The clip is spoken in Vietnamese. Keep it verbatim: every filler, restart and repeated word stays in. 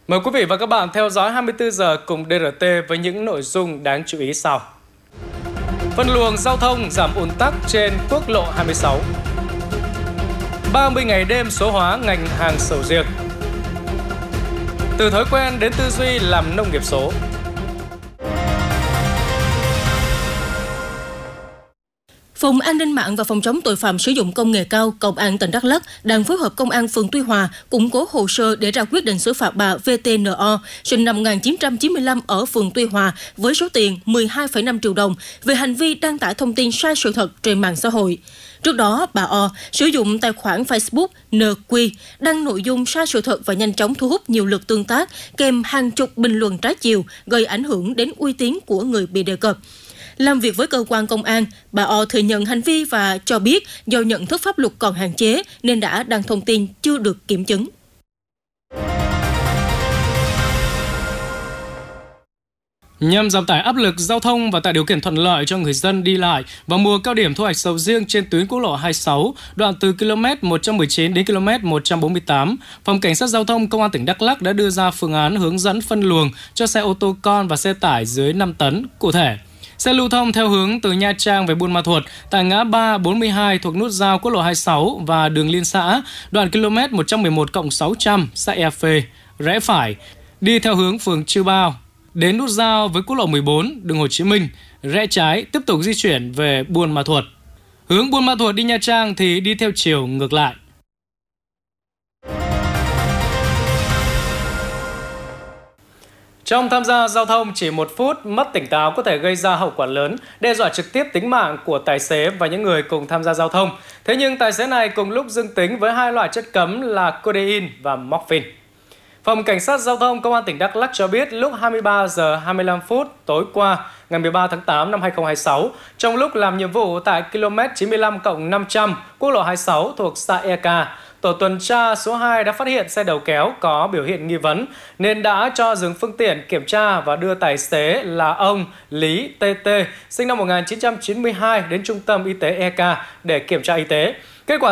Mời quý vị và các bạn theo dõi hai mươi tư giờ cùng đê rờ tê với những nội dung đáng chú ý sau. Phân luồng giao thông giảm ùn tắc trên quốc lộ hai mươi sáu. ba mươi ngày đêm số hóa ngành hàng sầu riêng. Từ thói quen đến tư duy làm nông nghiệp số. Phòng An ninh mạng và Phòng chống tội phạm sử dụng công nghệ cao Công an tỉnh Đắk Lắk đang phối hợp Công an phường Tuy Hòa củng cố hồ sơ để ra quyết định xử phạt bà vê tê en o, sinh năm một nghìn chín trăm chín mươi lăm ở phường Tuy Hòa với số tiền mười hai phẩy năm triệu đồng về hành vi đăng tải thông tin sai sự thật trên mạng xã hội. Trước đó, bà O sử dụng tài khoản Facebook en quy đăng nội dung sai sự thật và nhanh chóng thu hút nhiều lượt tương tác kèm hàng chục bình luận trái chiều gây ảnh hưởng đến uy tín của người bị đề cập. Làm việc với cơ quan công an, bà O thừa nhận hành vi và cho biết do nhận thức pháp luật còn hạn chế nên đã đăng thông tin chưa được kiểm chứng. Nhằm giảm tải áp lực giao thông và tạo điều kiện thuận lợi cho người dân đi lại vào mùa cao điểm thu hoạch sầu riêng trên tuyến quốc lộ hai mươi sáu, đoạn từ ki lô mét một trăm mười chín đến ki lô mét một trăm bốn mươi tám, Phòng Cảnh sát Giao thông Công an tỉnh Đắk Lắk đã đưa ra phương án hướng dẫn phân luồng cho xe ô tô con và xe tải dưới năm tấn. Cụ thể, xe lưu thông theo hướng từ Nha Trang về Buôn Ma Thuột tại ngã ba bốn mươi hai thuộc nút giao quốc lộ hai mươi sáu và đường liên xã, đoạn ki lô mét một trăm mười một cộng sáu trăm, xã Ea Phê, rẽ phải, đi theo hướng phường Chư Bao, đến nút giao với quốc lộ mười bốn, đường Hồ Chí Minh, rẽ trái tiếp tục di chuyển về Buôn Ma Thuột. Hướng Buôn Ma Thuột đi Nha Trang thì đi theo chiều ngược lại. Trong tham gia giao thông, chỉ một phút mất tỉnh táo có thể gây ra hậu quả lớn, đe dọa trực tiếp tính mạng của tài xế và những người cùng tham gia giao thông. Thế nhưng tài xế này cùng lúc dương tính với hai loại chất cấm là codeine và morphine. Phòng Cảnh sát Giao thông Công an tỉnh Đắk Lắk cho biết lúc hai mươi ba giờ hai mươi lăm phút tối qua, ngày mười ba tháng tám năm hai nghìn không trăm hai mươi sáu, trong lúc làm nhiệm vụ tại ki lô mét chín mươi lăm cộng năm trăm, quốc lộ hai mươi sáu thuộc xã e ca, tổ tuần tra số hai đã phát hiện xe đầu kéo có biểu hiện nghi vấn nên đã cho dừng phương tiện kiểm tra và đưa tài xế là ông Lý tê tê, sinh năm một nghìn chín trăm chín mươi hai đến trung tâm y tế e ca để kiểm tra y tế.